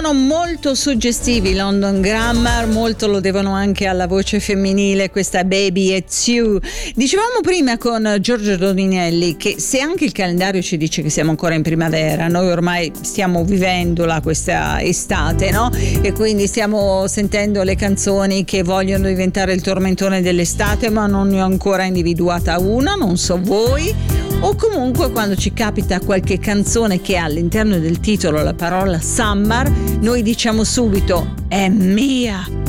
sono molto suggestivi London Grammar, molto lo devono anche alla voce femminile, questa Baby It's You. Dicevamo prima con Giorgio Doninelli che se anche il calendario ci dice che siamo ancora in primavera, noi ormai stiamo vivendola questa estate, no? E quindi stiamo sentendo le canzoni che vogliono diventare il tormentone dell'estate, ma non ne ho ancora individuata una, non so voi. O comunque quando ci capita qualche canzone che ha all'interno del titolo la parola summer, noi diciamo subito è mia.